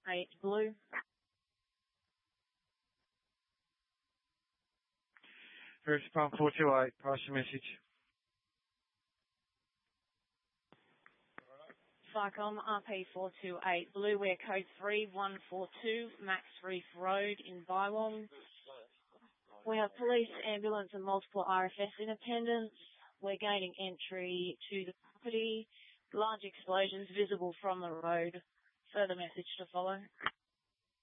Blue. First Palm 428, pass your message. Cycom RP428 Blue, we're code 3142, Max Reef Road in Bywong. We have police, ambulance and multiple RFS in attendance. We're gaining entry to the property. Large explosions visible from the road. Further message to follow.